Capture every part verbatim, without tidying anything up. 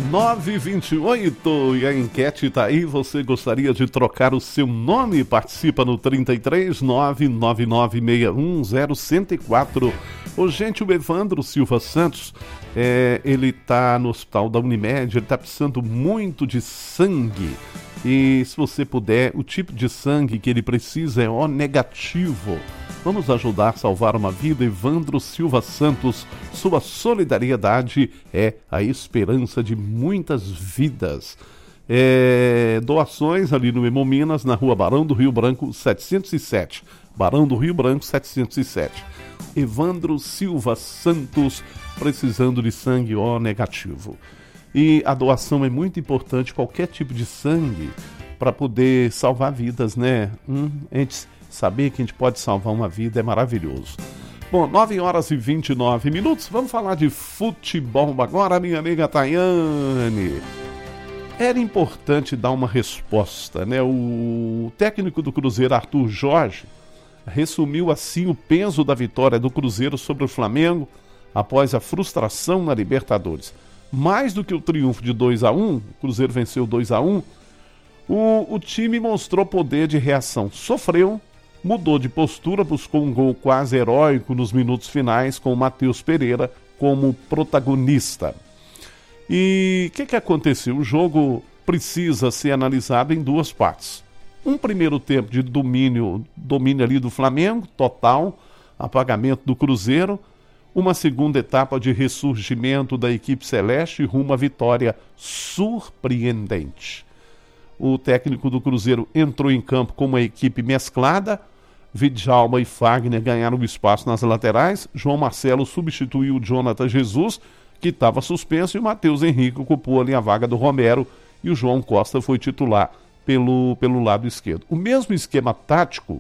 nove e vinte e oito e a enquete tá aí. Você gostaria de trocar o seu nome? Participa no trinta e três, nove nove nove seis um zero um zero quatro. Ô, gente, o Evandro Silva Santos, é, ele tá no hospital da Unimed, ele tá precisando muito de sangue. E se você puder, o tipo de sangue que ele precisa é O negativo. Vamos ajudar a salvar uma vida. Evandro Silva Santos, sua solidariedade é a esperança de muitas vidas. É, doações ali no Hemominas, na rua Barão do Rio Branco setecentos e sete. Barão do Rio Branco setecentos e sete. Evandro Silva Santos, precisando de sangue O negativo. E a doação é muito importante, qualquer tipo de sangue, para poder salvar vidas, né? Hum, a gente saber que a gente pode salvar uma vida é maravilhoso. Bom, nove horas e vinte e nove minutos, vamos falar de futebol agora, minha amiga Tayane. Era importante dar uma resposta, né? O técnico do Cruzeiro, Arthur Jorge, resumiu assim o peso da vitória do Cruzeiro sobre o Flamengo após a frustração na Libertadores. Mais do que o triunfo de dois a um, o Cruzeiro venceu dois a um, o, o time mostrou poder de reação. Sofreu, mudou de postura, buscou um gol quase heróico nos minutos finais com o Matheus Pereira como protagonista. E o que, que aconteceu? O jogo precisa ser analisado em duas partes. Um primeiro tempo de domínio, domínio ali do Flamengo, total, apagamento do Cruzeiro. Uma segunda etapa de ressurgimento da equipe celeste rumo à vitória surpreendente. O técnico do Cruzeiro entrou em campo com uma equipe mesclada. Vidjalba e Fagner ganharam espaço nas laterais. João Marcelo substituiu o Jonathan Jesus, que estava suspenso, e o Matheus Henrique ocupou ali a vaga do Romero, e o João Costa foi titular pelo, pelo lado esquerdo. O mesmo esquema tático,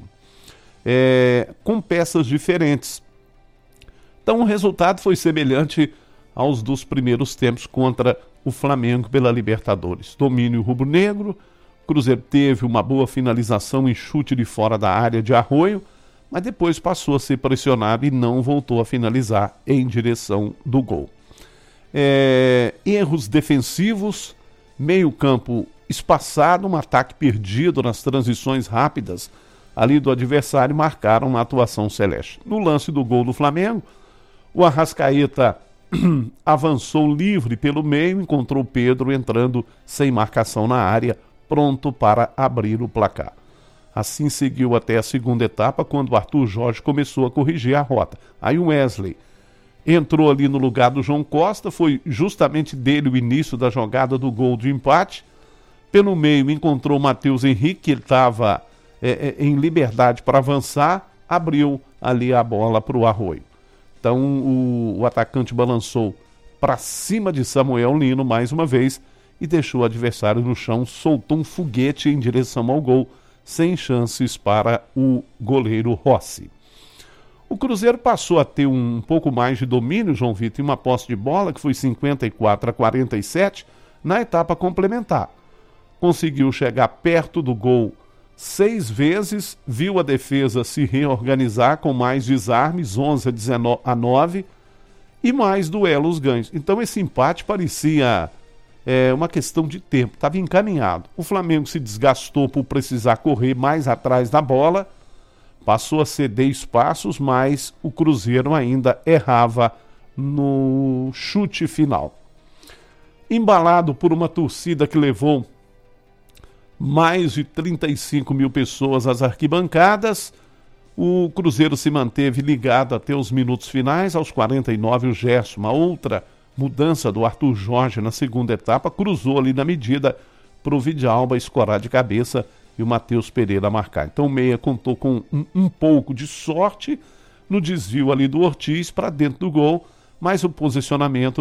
é, com peças diferentes. Então o resultado foi semelhante aos dos primeiros tempos contra o Flamengo pela Libertadores. Domínio rubro-negro, o Cruzeiro teve uma boa finalização em chute de fora da área de Arroio, mas depois passou a ser pressionado e não voltou a finalizar em direção do gol. É, erros defensivos, meio campo espaçado, um ataque perdido nas transições rápidas ali do adversário marcaram uma atuação celeste. No lance do gol do Flamengo, o Arrascaeta avançou livre pelo meio, encontrou Pedro entrando sem marcação na área, pronto para abrir o placar. Assim seguiu até a segunda etapa, quando o Arthur Jorge começou a corrigir a rota. Aí o Wesley entrou ali no lugar do João Costa, foi justamente dele o início da jogada do gol de empate. Pelo meio encontrou o Matheus Henrique, que ele estava é, é, em liberdade para avançar, abriu ali a bola para o Arroio. Então o, o atacante balançou para cima de Samuel Lino mais uma vez e deixou o adversário no chão, soltou um foguete em direção ao gol, sem chances para o goleiro Rossi. O Cruzeiro passou a ter um, um pouco mais de domínio, João Vitor, em uma posse de bola que foi cinquenta e quatro a quarenta e sete na etapa complementar. Conseguiu chegar perto do gol seis vezes, viu a defesa se reorganizar com mais desarmes, onze a nove, e mais duelos ganhos. Então esse empate parecia é, uma questão de tempo, estava encaminhado. O Flamengo se desgastou por precisar correr mais atrás da bola, passou a ceder espaços, mas o Cruzeiro ainda errava no chute final. Embalado por uma torcida que levou mais de trinta e cinco mil pessoas às arquibancadas, o Cruzeiro se manteve ligado até os minutos finais. Aos quarenta e nove, o Gerson, uma outra mudança do Arthur Jorge na segunda etapa, cruzou ali na medida para o Vidjalba escorar de cabeça e o Matheus Pereira marcar. Então o meia contou com um, um pouco de sorte no desvio ali do Ortiz para dentro do gol, mas o posicionamento